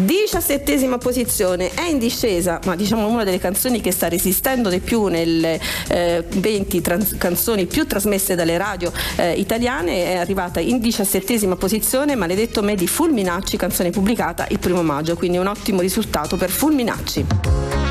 17ª posizione, è in discesa, ma diciamo una delle canzoni che sta resistendo di più nelle 20 canzoni più trasmesse dalle radio italiane. È arrivata in 17ª posizione Maledetto me di Fulminacci, canzone pubblicata il 1 maggio, quindi un ottimo risultato per Fulminacci.